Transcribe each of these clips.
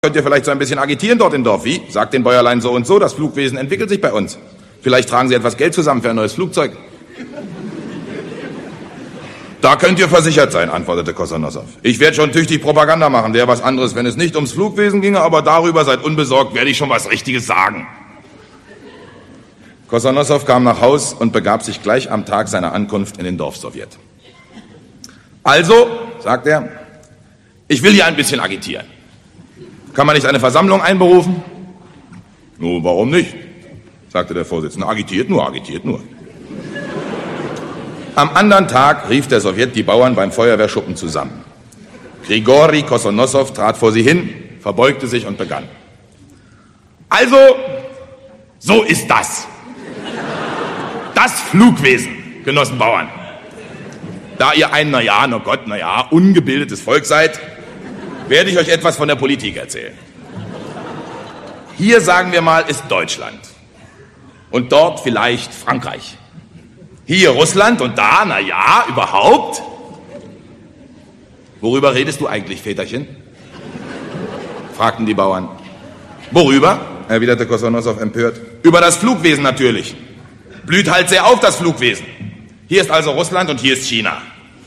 Könnt ihr vielleicht so ein bisschen agitieren dort im Dorf? Wie? Sagt den Bäuerlein so und so, das Flugwesen entwickelt sich bei uns. Vielleicht tragen sie etwas Geld zusammen für ein neues Flugzeug. Da könnt ihr versichert sein, antwortete Kosanossow. Ich werde schon tüchtig Propaganda machen, wäre was anderes, wenn es nicht ums Flugwesen ginge, aber darüber seid unbesorgt, werde ich schon was Richtiges sagen. Kosanossow kam nach Haus und begab sich gleich am Tag seiner Ankunft in den Dorfsowjet. Also, sagt er, ich will hier ein bisschen agitieren. Kann man nicht eine Versammlung einberufen? Nun, warum nicht? Sagte der Vorsitzende. Agitiert nur, agitiert nur. Am anderen Tag rief der Sowjet die Bauern beim Feuerwehrschuppen zusammen. Grigori Kosanossow trat vor sie hin, verbeugte sich und begann. Also, so ist das. Das Flugwesen, Genossen Bauern. Da ihr ein, ungebildetes Volk seid, werde ich euch etwas von der Politik erzählen. Hier, sagen wir mal, ist Deutschland. Und dort vielleicht Frankreich. Hier Russland und da, überhaupt. Worüber redest du eigentlich, Väterchen? Fragten die Bauern. Worüber? Erwiderte Kosanossow empört. Über das Flugwesen natürlich. Blüht halt sehr auf, das Flugwesen. Hier ist also Russland und hier ist China.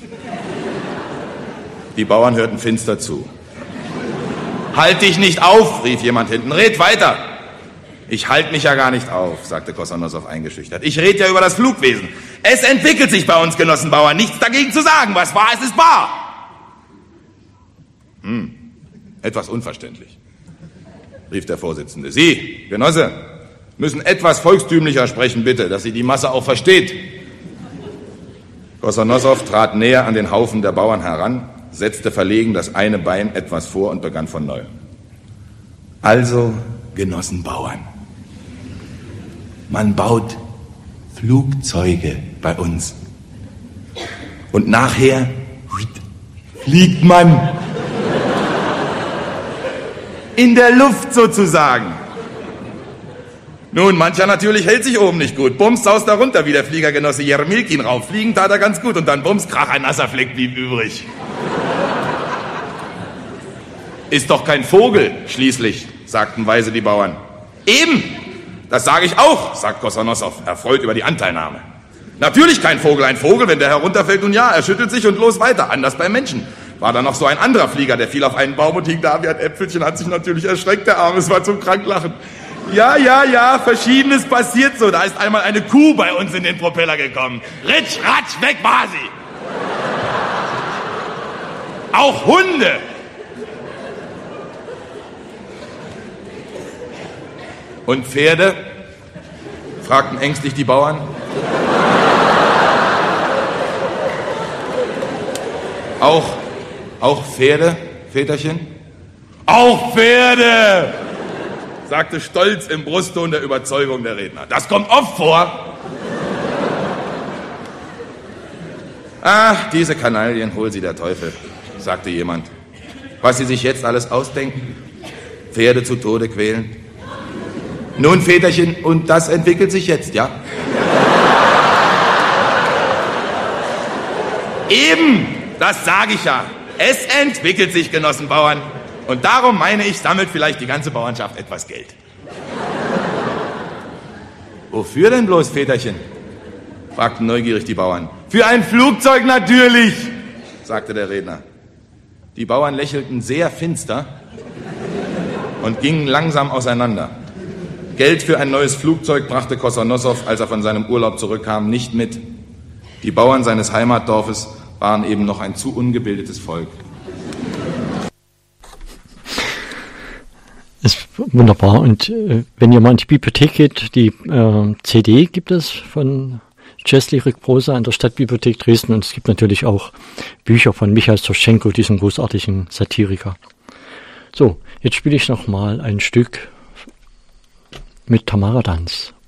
Die Bauern hörten finster zu. Halt dich nicht auf, rief jemand hinten. Red weiter. Ich halte mich ja gar nicht auf, sagte Kosanossow eingeschüchtert. Ich rede ja über das Flugwesen. Es entwickelt sich bei uns, Genossen Bauern. Nichts dagegen zu sagen. Was wahr ist, ist wahr. Etwas unverständlich, rief der Vorsitzende. Sie, Genosse, müssen etwas volkstümlicher sprechen, bitte, dass sie die Masse auch versteht. Kosanossow trat näher an den Haufen der Bauern heran, setzte verlegen das eine Bein etwas vor und begann von neuem. Also, Genossen Bauern, man baut Flugzeuge bei uns. Und nachher fliegt man. In der Luft sozusagen. Nun, mancher natürlich hält sich oben nicht gut. Bums saust da runter, wie der Fliegergenosse Jermilkin rauf. Fliegen tat er ganz gut und dann bums, krach, ein nasser Fleck blieb übrig. Ist doch kein Vogel, schließlich, sagten weise die Bauern. Eben, das sage ich auch, sagt Kosanossow, erfreut über die Anteilnahme. Natürlich kein Vogel, ein Vogel, wenn der herunterfällt, nun ja, er schüttelt sich und los weiter, anders beim Menschen. War da noch so ein anderer Flieger, der fiel auf einen Baum und hing da wie ein Äpfelchen, hat sich natürlich erschreckt, der Arme, es war zum Kranklachen. Ja, Verschiedenes passiert so, da ist einmal eine Kuh bei uns in den Propeller gekommen. Ritsch, ratsch, weg war sie. Auch Hunde. Und Pferde? Fragten ängstlich die Bauern. Auch Pferde, Väterchen? Auch Pferde! Sagte stolz im Brustton der Überzeugung der Redner. Das kommt oft vor. Ach, diese Kanaillen, hol sie der Teufel, sagte jemand. Was sie sich jetzt alles ausdenken? Pferde zu Tode quälen? Nun, Väterchen, und das entwickelt sich jetzt, ja? Eben, das sage ich ja. Es entwickelt sich, Genossen Bauern. Und darum meine ich, sammelt vielleicht die ganze Bauernschaft etwas Geld. Wofür denn bloß, Väterchen? Fragten neugierig die Bauern. Für ein Flugzeug natürlich, sagte der Redner. Die Bauern lächelten sehr finster und gingen langsam auseinander. Geld für ein neues Flugzeug brachte Kosanossow, als er von seinem Urlaub zurückkam, nicht mit. Die Bauern seines Heimatdorfes waren eben noch ein zu ungebildetes Volk. Ist wunderbar. Und wenn ihr mal in die Bibliothek geht, die CD gibt es von Cześć Prosa in der Stadtbibliothek Dresden. Und es gibt natürlich auch Bücher von Michael Soschenko, diesem großartigen Satiriker. So, jetzt spiele ich noch mal ein Stück mit Tamara Danz.